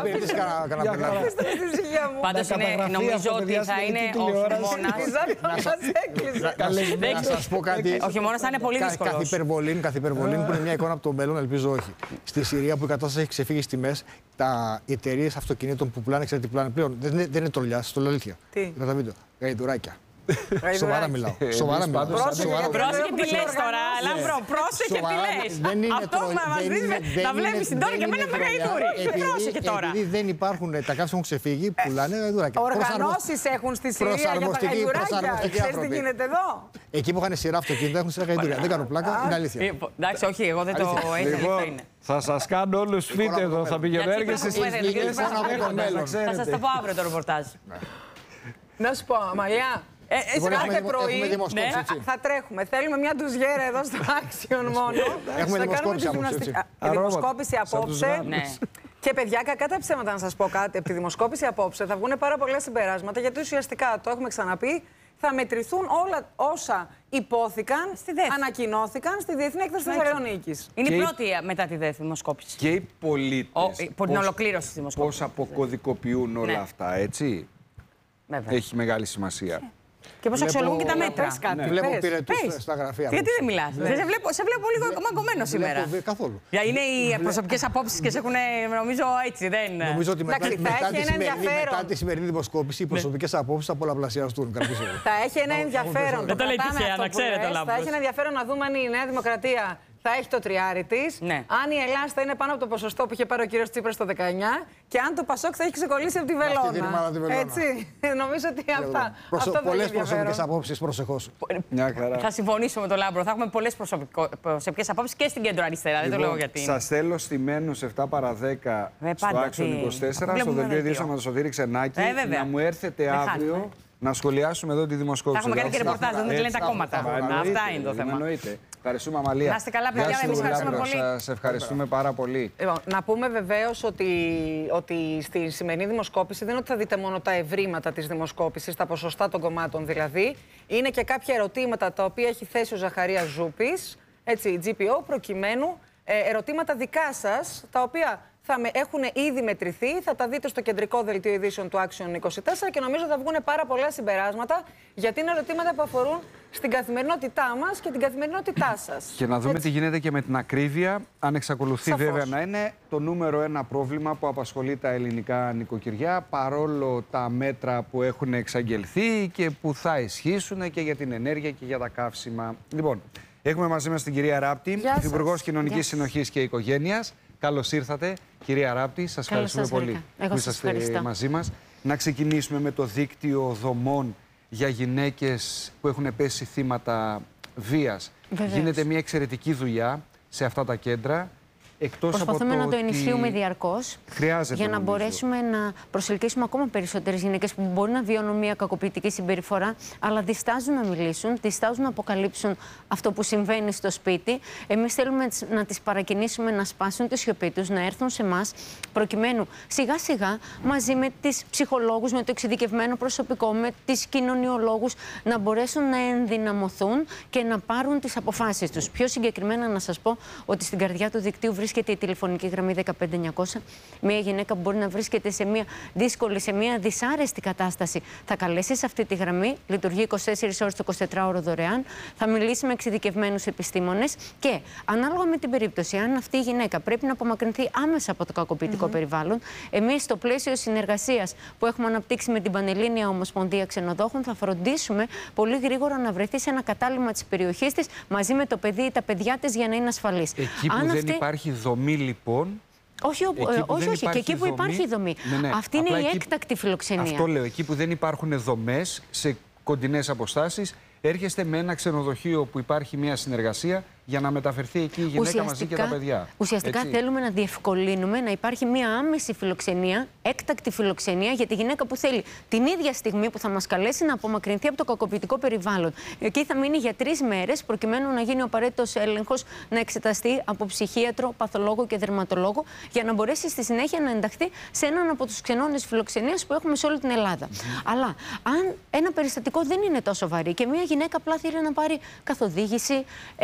Πάντως νομίζω ότι θα είναι ο χειμώνας. Να σας πω κάτι. Ο χειμώνας θα είναι πολύ δύσκολος. Καθ' υπερβολή που είναι μια εικόνα από το μέλλον, ελπίζω όχι. Στη Συρία που η κατάσταση έχει ξεφύγει στις τιμές, οι εταιρείες αυτοκινήτων που πουλάνε, ξέρετε τι πουλάνε πλέον. Δεν είναι τρολιά, σας το λέω αλήθεια. Τι? Με τα βίντεο. Γαϊδουράκια. Σοβαρά μιλάω. Σοβαρά μιλάω. Πρόσεχε τι λες τώρα, Λάμπρο, πρόσεχε τι λες. Αυτός μας δίνει να βλέπεις την τώρα και εμένα με γαϊδούρι. Πρόσεχε τώρα. Επειδή δεν υπάρχουν, τα καύσιμα έχουν ξεφύγει, πουλάνε γαϊδουράκια. Οργανώσεις έχουν στη Συρία για τα γαϊδουράκια. Ξέρεις τι γίνεται εδώ. Εκεί που είχαν σειρά αυτοκίνητα έχουν σειρά γαϊδουρία. Δεν κάνω πλάκα, είναι αλήθεια. Εντάξει, όχι, εγώ δεν το έθελα. Θα σας κάνω όλους φύτε εδώ, θα πηγαίνω έργες στις πηγές. Θα σας το πω αύριο το ρεπορτάζ. Να σου πω, Αμαλιά. Κάθε πρωί θα τρέχουμε. Θέλουμε μια ντουζιέρα εδώ στο Action μόνο. Έχουμε δημοσκόπηση απόψε. Δημοσκόπηση απόψε. Και παιδιά, κακά τα ψέματα να σας πω κάτι. Από τη δημοσκόπηση απόψε θα βγουν πάρα πολλά συμπεράσματα, γιατί ουσιαστικά, το έχουμε ξαναπεί, θα μετρηθούν όλα όσα υπόθηκαν, ανακοινώθηκαν στη Διεθνή Έκθεση της Θεσσαλονίκης. Είναι η πρώτη μετά τη δημοσκόπηση. Και οι πολίτες. Την ολοκλήρωση της δημοσκόπησης. Πώς αποκωδικοποιούν όλα αυτά, έτσι. Βέβαια. Έχει μεγάλη σημασία. Και πώς αξιολογούν και τα μέτρα. Βλέπω πυρετούς στα γραφεία. Γιατί δεν μιλάς. Σε βλέπω λίγο μαγκωμένο σήμερα. Καθόλου. Είναι οι προσωπικές απόψεις και σε έχουν, νομίζω, έτσι. Νομίζω ότι μετά τη σημερινή δημοσκόπηση οι προσωπικές απόψεις θα πολλαπλασιαστούν. Θα έχει ένα ενδιαφέρον. Δεν το λέει τυχαία, να ξέρετε, Λάμπρος. Θα έχει ένα ενδιαφέρον να δούμε αν η Νέα Δημοκρατία θα έχει το τριάρι της, αν η Ελλάδα θα είναι πάνω από το ποσοστό που είχε πάρει ο κύριος Τσίπρας το 19 και αν το Πασόκ θα έχει ξεκολλήσει από τη βελόνα. Έτσι. Νομίζω ότι αυτά πολλές προσωπικές απόψεις, προσεχώς. Θα συμφωνήσω με τον Λάμπρο. Θα έχουμε πολλές προσωπικές απόψεις και στην κέντρο αριστερά. Δεν το λέω γιατί. Σας θέλω στημένους 7 παρά 10 στο Action 24, στο δελτίο ειδήσεων με τον Σωτήρη Ξενάκη, να μου έρθετε αύριο να σχολιάσουμε εδώ τη δημοσκόπηση. Θα έχουμε κάνει και ρεπορτάζ, δεν λένε τα κόμματα. Αυτά είναι το θέμα. Εννοείται. Ευχαριστούμε, Αμαλία. Να είστε καλά, παιδιά. Εμείς ευχαριστούμε πολύ. Σας ευχαριστούμε πάρα πολύ. Να πούμε βεβαίως ότι στη σημερινή δημοσκόπηση δεν είναι ότι θα δείτε μόνο τα ευρήματα της δημοσκόπησης, τα ποσοστά των κομμάτων δηλαδή. Είναι και κάποια ερωτήματα τα οποία έχει θέσει ο Ζαχαρίας Ζούπης, έτσι, GPO, προκειμένου ερωτήματα δικά σας, τα οποία θα έχουν ήδη μετρηθεί, θα τα δείτε στο κεντρικό δελτίο ειδήσεων του Action 24 και νομίζω θα βγουν πάρα πολλά συμπεράσματα, γιατί είναι ερωτήματα που αφορούν στην καθημερινότητά μας και την καθημερινότητά σας. Και να δούμε τι γίνεται και με την ακρίβεια, αν εξακολουθεί βέβαια να είναι το νούμερο ένα πρόβλημα που απασχολεί τα ελληνικά νοικοκυριά, παρόλο τα μέτρα που έχουν εξαγγελθεί και που θα ισχύσουν και για την ενέργεια και για τα καύσιμα. Λοιπόν, έχουμε μαζί μας την κυρία Ράπτη, Υπουργός Κοινωνικής Συνοχής και Οικογένειας. Καλώς ήρθατε, κυρία Ράπτη. Σας ευχαριστούμε πολύ που είσαστε μαζί μας. Να ξεκινήσουμε με το δίκτυο δομών για γυναίκες που έχουν πέσει θύματα βίας. Γίνεται μια εξαιρετική δουλειά σε αυτά τα κέντρα. Προσπαθούμε να το ενισχύουμε διαρκώς για να μπορέσουμε να προσελκύσουμε ακόμα περισσότερες γυναίκες που μπορεί να βιώνουν μια κακοποιητική συμπεριφορά, αλλά διστάζουν να μιλήσουν, διστάζουν να αποκαλύψουν αυτό που συμβαίνει στο σπίτι. Εμείς θέλουμε να τις παρακινήσουμε να σπάσουν τη σιωπή τους, να έρθουν σε εμάς, προκειμένου σιγά σιγά μαζί με τις ψυχολόγους, με το εξειδικευμένο προσωπικό, με τις κοινωνιολόγους, να μπορέσουν να ενδυναμωθούν και να πάρουν τις αποφάσεις τους. Πιο συγκεκριμένα να σας πω ότι στην καρδιά του δικτύου βρίσκεται η τηλεφωνική γραμμή 15900. Μια γυναίκα που μπορεί να βρίσκεται σε μια δύσκολη, σε μια δυσάρεστη κατάσταση, θα καλέσει σε αυτή τη γραμμή. Λειτουργεί 24 ώρες το 24ωρο δωρεάν. Θα μιλήσει με εξειδικευμένους επιστήμονες και ανάλογα με την περίπτωση, αν αυτή η γυναίκα πρέπει να απομακρυνθεί άμεσα από το κακοποιητικό περιβάλλον, εμείς στο πλαίσιο συνεργασίας που έχουμε αναπτύξει με την Πανελλήνια Ομοσπονδία Ξενοδόχων, θα φροντίσουμε πολύ γρήγορα να βρεθεί σε ένα κατάλημα της περιοχής της μαζί με το παιδί ή τα παιδιά της για να είναι ασφαλής. Εκεί που δεν υπάρχει δομή, λοιπόν. Όχι, και εκεί που υπάρχει δομή. Αυτή είναι η έκτακτη φιλοξενία. Αυτό λέω. Εκεί που δεν υπάρχουν δομές σε κοντινές αποστάσεις, έρχεστε με ένα ξενοδοχείο που υπάρχει μια συνεργασία για να μεταφερθεί εκεί η γυναίκα μαζί και τα παιδιά. Ουσιαστικά θέλουμε να διευκολύνουμε να υπάρχει μια άμεση φιλοξενία, έκτακτη φιλοξενία για τη γυναίκα που θέλει την ίδια στιγμή που θα μας καλέσει να απομακρυνθεί από το κακοποιητικό περιβάλλον. Εκεί θα μείνει για 3 μέρες προκειμένου να γίνει ο απαραίτητος έλεγχος, να εξεταστεί από ψυχίατρο, παθολόγο και δερματολόγο, για να μπορέσει στη συνέχεια να ενταχθεί σε έναν από τους ξενώνες φιλοξενίας που έχουμε σε όλη την Ελλάδα. Αλλά αν ένα περιστατικό δεν είναι τόσο βαρύ και μια γυναίκα απλά θέλει να πάρει καθοδήγηση, ενδυνάμωση,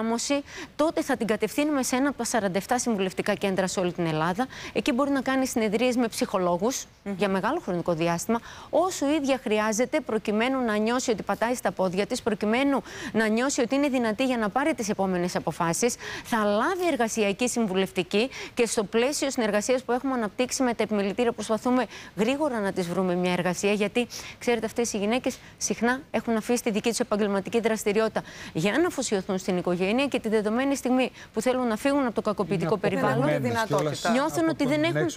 ενδυνάμωση, τότε θα την κατευθύνουμε σε ένα από τα 47 συμβουλευτικά κέντρα σε όλη την Ελλάδα. Εκεί μπορεί να κάνει συνεδρίες με ψυχολόγους για μεγάλο χρονικό διάστημα, όσο η ίδια χρειάζεται, προκειμένου να νιώσει ότι πατάει στα πόδια της, προκειμένου να νιώσει ότι είναι δυνατή για να πάρει τις επόμενες αποφάσεις. Θα λάβει εργασιακή συμβουλευτική και στο πλαίσιο συνεργασίας που έχουμε αναπτύξει με τα επιμελητήρια, προσπαθούμε γρήγορα να τις βρούμε μια εργασία. Γιατί, ξέρετε, αυτές οι γυναίκες συχνά έχουν αφήσει τη δική τους επαγγελματική δραστηριότητα για να αφοσιωθούν στην οικογένεια και τη δεδομένη στιγμή που θέλουν να φύγουν από το κακοποιητικό περιβάλλον, νιώθουν ότι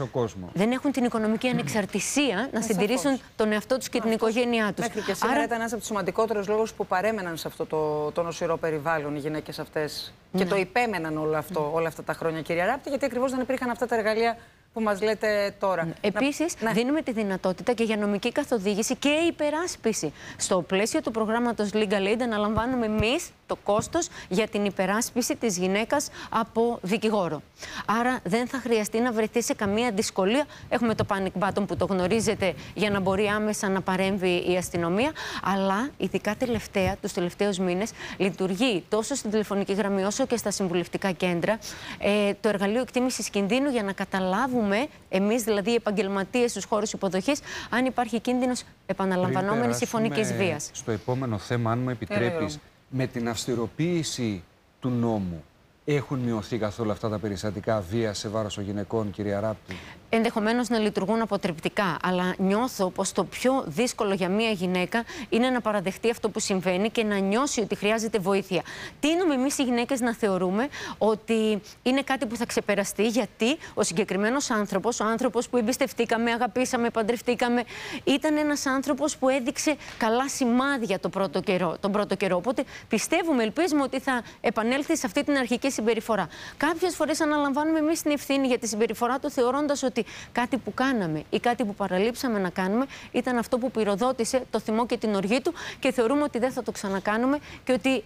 δεν έχουν την οικονομική ανεξαρτησία να συντηρήσουν τον εαυτό τους και την οικογένειά τους. Μέχρι και σήμερα ήταν ένας από τους σημαντικότερους λόγους που παρέμεναν σε αυτό το νοσηρό περιβάλλον οι γυναίκες αυτές. Και το υπέμεναν όλα αυτά τα χρόνια, κυρία Ράπτη, γιατί ακριβώς δεν υπήρχαν αυτά τα εργαλεία που μας λέτε τώρα. Επίσης, δίνουμε τη δυνατότητα και για νομική καθοδήγηση και υπεράσπιση. Στο πλαίσιο του προγράμματος Legal Aid αναλαμβάνουμε εμείς το κόστος για την υπεράσπιση της γυναίκας από δικηγόρο. Άρα δεν θα χρειαστεί να βρεθεί σε καμία δυσκολία. Έχουμε το panic button που το γνωρίζετε για να μπορεί άμεσα να παρέμβει η αστυνομία. Αλλά ειδικά τους τελευταίους μήνες λειτουργεί τόσο στην τηλεφωνική γραμμή όσο και στα συμβουλευτικά κέντρα το εργαλείο εκτίμησης κινδύνου για να καταλάβουμε εμείς, δηλαδή οι επαγγελματίες στους χώρους υποδοχής, αν υπάρχει κίνδυνος επαναλαμβανόμενης ή φωνικής βίας. Στο επόμενο θέμα, αν μου επιτρέπεις, με την αυστηροποίηση του νόμου, έχουν μειωθεί καθόλου αυτά τα περιστατικά βίας σε βάρος των γυναικών, κυρία Ράπτη? Ενδεχομένως να λειτουργούν αποτρεπτικά, αλλά νιώθω πως το πιο δύσκολο για μια γυναίκα είναι να παραδεχτεί αυτό που συμβαίνει και να νιώσει ότι χρειάζεται βοήθεια. Τείνουμε εμείς οι γυναίκες να θεωρούμε ότι είναι κάτι που θα ξεπεραστεί, γιατί ο συγκεκριμένος άνθρωπος, ο άνθρωπος που εμπιστευτήκαμε, αγαπήσαμε, παντρευτήκαμε, ήταν ένας άνθρωπος που έδειξε καλά σημάδια τον πρώτο καιρό. Οπότε πιστεύουμε, ελπίζουμε ότι θα επανέλθει σε αυτή την αρχική συμπεριφορά. Κάποιες φορές αναλαμβάνουμε εμείς την ευθύνη για τη συμπεριφορά του, θεωρώντας ότι κάτι που κάναμε ή κάτι που παραλείψαμε να κάνουμε ήταν αυτό που πυροδότησε το θυμό και την οργή του, και θεωρούμε ότι δεν θα το ξανακάνουμε και ότι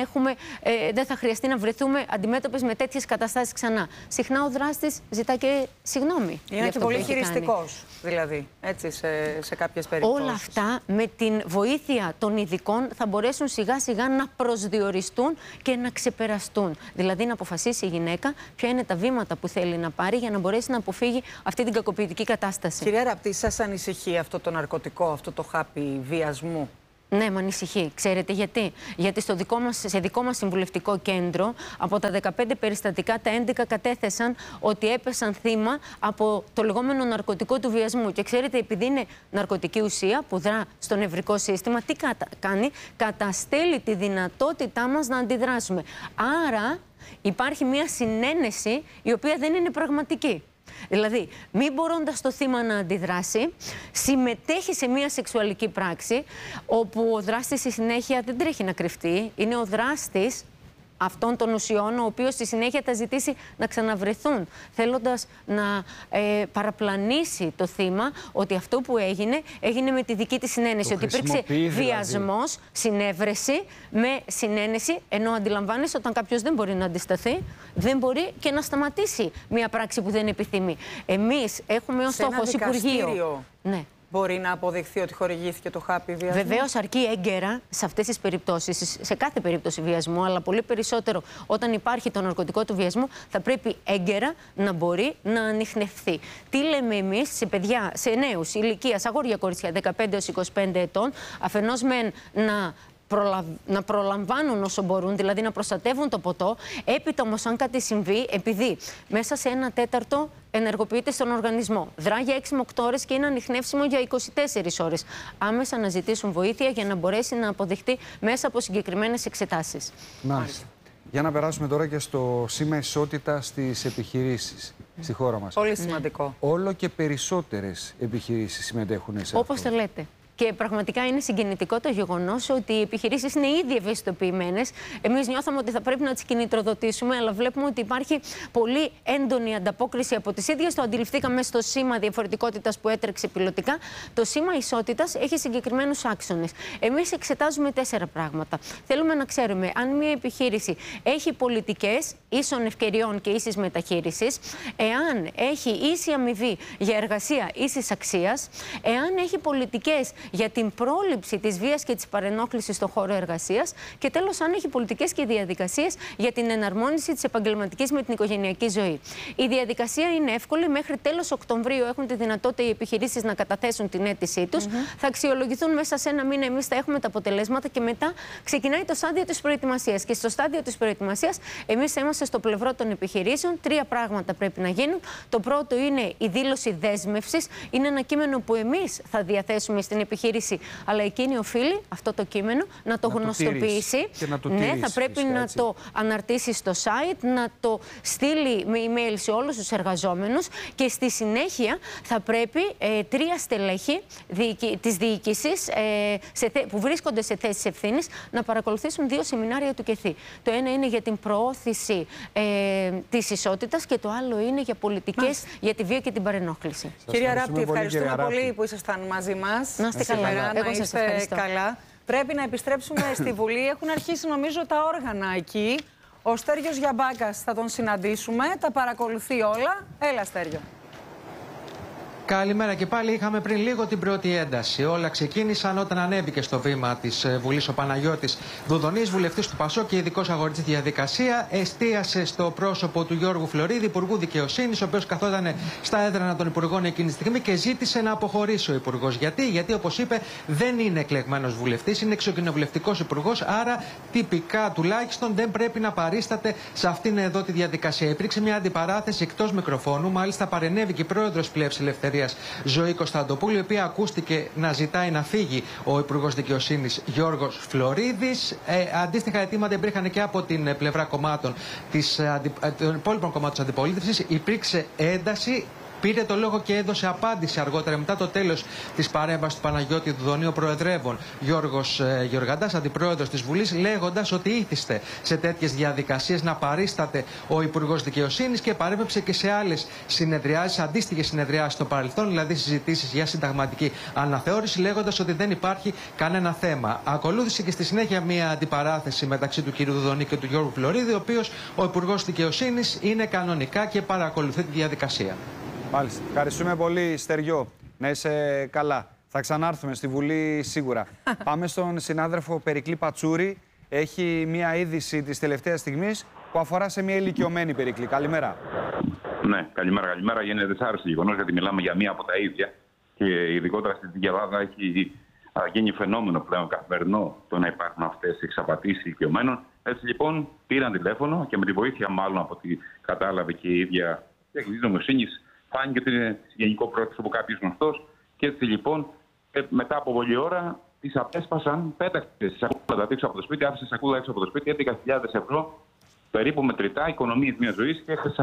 δεν θα χρειαστεί να βρεθούμε αντιμέτωπες με τέτοιες καταστάσεις ξανά. Συχνά ο δράστης ζητά και συγγνώμη. Είναι και πολύ χειριστικός, δηλαδή, έτσι, σε κάποιες περιπτώσεις. Όλα αυτά με την βοήθεια των ειδικών θα μπορέσουν σιγά σιγά να προσδιοριστούν και να ξεπεραστούν. Δηλαδή να αποφασίσει η γυναίκα ποια είναι τα βήματα που θέλει να πάρει για να μπορέσει να αποφύγει αυτή την κακοποιητική κατάσταση. Κυρία Ράπτη, σας ανησυχεί αυτό το ναρκωτικό, αυτό το χάπι βιασμού? Ναι, με ανησυχεί. Ξέρετε γιατί? Γιατί σε δικό μας συμβουλευτικό κέντρο, από τα 15 περιστατικά, τα 11 κατέθεσαν ότι έπεσαν θύμα από το λεγόμενο ναρκωτικό του βιασμού. Και ξέρετε, επειδή είναι ναρκωτική ουσία που δρά στο νευρικό σύστημα, τι κάνει? Καταστέλει τη δυνατότητά μας να αντιδράσουμε. Άρα υπάρχει μια συνένεση η οποία δεν είναι πραγματική. Δηλαδή, μην μπορώντας το θύμα να αντιδράσει, συμμετέχει σε μια σεξουαλική πράξη όπου ο δράστης στη συνέχεια δεν τρέχει να κρυφτεί. Είναι ο δράστης αυτών των ουσιών, ο οποίος στη συνέχεια θα ζητήσει να ξαναβρεθούν, θέλοντας να παραπλανήσει το θύμα ότι αυτό που έγινε με τη δική της συνένεση. Ότι υπήρξε βιασμός, συνέβρεση με συνένεση, ενώ αντιλαμβάνεσαι όταν κάποιος δεν μπορεί να αντισταθεί, δεν μπορεί και να σταματήσει μια πράξη που δεν επιθυμεί. Εμείς έχουμε ως στόχο ως Υπουργείο. Ναι. Μπορεί να αποδειχθεί ότι χορηγήθηκε το χάπι βιασμού? Βεβαίως, αρκεί έγκαιρα σε αυτές τις περιπτώσεις, σε κάθε περίπτωση βιασμού, αλλά πολύ περισσότερο όταν υπάρχει το ναρκωτικό του βιασμού, θα πρέπει έγκαιρα να μπορεί να ανιχνευθεί. Τι λέμε εμείς σε παιδιά, σε νέους ηλικίας, αγόρια κορίτσια 15 έως 25 ετών, αφενός μεν να προλαμβάνουν όσο μπορούν, δηλαδή να προστατεύουν το ποτό, έπειτα όμως αν κάτι συμβεί, επειδή μέσα σε 1/4 ενεργοποιείται στον οργανισμό, δρά για 6 με 8 ώρες και είναι ανιχνεύσιμο για 24 ώρες. Άμεσα να ζητήσουν βοήθεια για να μπορέσει να αποδειχτεί μέσα από συγκεκριμένες εξετάσεις. Μάλιστα. Για να περάσουμε τώρα και στο σήμα ισότητα στις επιχειρήσεις στη χώρα μας. Πολύ σημαντικό. Όλο και περισσότερες επιχειρήσεις συμμετέχουν σε αυτό. Όπως το λέτε. Και πραγματικά είναι συγκινητικό το γεγονός ότι οι επιχειρήσεις είναι ήδη ευαισθητοποιημένες. Εμείς νιώθαμε ότι θα πρέπει να τις κινητροδοτήσουμε, αλλά βλέπουμε ότι υπάρχει πολύ έντονη ανταπόκριση από τις ίδιες. Το αντιληφθήκαμε στο σήμα διαφορετικότητας που έτρεξε πιλωτικά. Το σήμα ισότητας έχει συγκεκριμένους άξονες. Εμείς εξετάζουμε 4 πράγματα. Θέλουμε να ξέρουμε αν μια επιχείρηση έχει πολιτικές ίσων ευκαιριών και ίσης μεταχείρισης, εάν έχει ίση αμοιβή για εργασία ίσης αξίας, εάν έχει πολιτικές για την πρόληψη της βίας και της παρενόχλησης στον χώρο εργασίας και τέλος αν έχει πολιτικές και διαδικασίες για την εναρμόνιση της επαγγελματικής με την οικογενειακή ζωή. Η διαδικασία είναι εύκολη. Μέχρι τέλος Οκτωβρίου έχουν τη δυνατότητα οι επιχειρήσεις να καταθέσουν την αίτησή τους. Θα αξιολογηθούν μέσα σε ένα μήνα. Εμείς θα έχουμε τα αποτελέσματα και μετά ξεκινάει το στάδιο της προετοιμασίας. Και στο στάδιο της προετοιμασίας, εμείς θα είμαστε στο πλευρό των επιχειρήσεων. 3 πράγματα πρέπει να γίνουν. Το πρώτο είναι η δήλωση δέσμευσης. Είναι ένα κείμενο που εμείς θα διαθέσουμε στην επιχείρηση, αλλά εκείνη οφείλει αυτό το κείμενο να το γνωστοποιήσει. Ναι, θα πρέπει να το αναρτήσει στο site, να το στείλει με email σε όλους τους εργαζόμενους και στη συνέχεια θα πρέπει 3 στελέχη της διοίκησης που βρίσκονται σε θέσεις ευθύνης να παρακολουθήσουν 2 σεμινάρια του ΚΕΘΗ. Το ένα είναι για την προώθηση της ισότητας και το άλλο είναι για πολιτικές για τη βία και την παρενόχληση. Κυρία Ράπτη, ευχαριστούμε πολύ που ήσασταν μαζί μας. Να είστε καλά. Εγώ σας ευχαριστώ. Καλά. Πρέπει να επιστρέψουμε στη Βουλή. Έχουν αρχίσει νομίζω τα όργανα εκεί. Ο Στέργιος Γιαμπάκας θα τον συναντήσουμε. Τα παρακολουθεί όλα. Έλα, Στέργιο. Καλημέρα και πάλι. Είχαμε πριν λίγο την πρώτη ένταση. Όλα ξεκίνησαν όταν ανέβηκε στο βήμα της Βουλής ο Παναγιώτης Δουδονής, βουλευτής του ΠΑΣΟΚ και ειδικός αγορητής στη διαδικασία. Εστίασε στο πρόσωπο του Γιώργου Φλωρίδη, Υπουργού Δικαιοσύνης, ο οποίος καθόταν στα έδρανα των Υπουργών εκείνη τη στιγμή και ζήτησε να αποχωρήσει ο Υπουργός. Γιατί, όπως είπε, δεν είναι εκλεγμένος βουλευτής, είναι εξοκοινοβουλευτικός υπουργός, άρα τυπικά τουλάχιστον δεν πρέπει να παρίσταται σε αυτήν εδώ τη διαδικασία. Υπήρξε μια αντιπαράθεση εκτός μικροφώνου, μάλιστα παρενέβηκε η πρόεδρος Πλεύσης Ελευθερίας Ζωή Κωνσταντοπούλου, η οποία ακούστηκε να ζητάει να φύγει ο Υπουργός Δικαιοσύνης Γιώργος Φλωρίδης. Αντίστοιχα αιτήματα υπήρχαν και από την πλευρά κομμάτων των υπόλοιπων κομμάτων της αντιπολίτευσης. Υπήρξε ένταση. Πήρε το λόγο και έδωσε απάντηση αργότερα, μετά το τέλος της παρέμβασης του Παναγιώτη Δουδονή, ο προεδρεύων Γιώργος Γεωργαντάς, αντιπρόεδρος της Βουλής, λέγοντας ότι ήθιστε σε τέτοιες διαδικασίες να παρίσταται ο Υπουργός Δικαιοσύνης και παρέμβεψε και σε άλλες συνεδριάσεις, αντίστοιχες συνεδριάσεις στο παρελθόν, δηλαδή συζητήσεις για συνταγματική αναθεώρηση, λέγοντας ότι δεν υπάρχει κανένα θέμα. Ακολούθησε και στη συνέχεια μια αντιπαράθεση μεταξύ του κ. Δουδονή και του Γιώργου Φλωρίδη, ο οποίος ο Υπουργός Δικαιοσύνης είναι κανονικά και παρακολουθεί τη διαδικασία. Μάλιστα. Ευχαριστούμε πολύ, Στεριό. Να είσαι καλά. Θα ξανάρθουμε στη Βουλή σίγουρα. Πάμε στον συνάδελφο Περικλή Πατσούρη. Έχει μια είδηση της τελευταίας στιγμής που αφορά σε μια ηλικιωμένη Περικλή. Καλημέρα. Ναι, καλημέρα. Είναι δυσάρεστο γεγονός γιατί μιλάμε για μία από τα ίδια. Και ειδικότερα στην Ελλάδα έχει γίνει φαινόμενο πλέον καθημερινό το να υπάρχουν αυτές οι εξαπατήσεις ηλικιωμένων. Έτσι λοιπόν πήραν τηλέφωνο και με τη βοήθεια μάλλον από ό,τι κατάλαβε και η ίδια τεχνητή νοημοσύνη. Φάνηκε ότι είναι γενικό πρόσωπο κάποιος γνωστός και έτσι λοιπόν μετά από πολλή ώρα τις απέσπασαν, πέταξε τη σακούλα έξω από το σπίτι, άφησε σακούλα έξω από το σπίτι, 11.000 ευρώ περίπου μετρητά, οικονομίες μιας ζωής και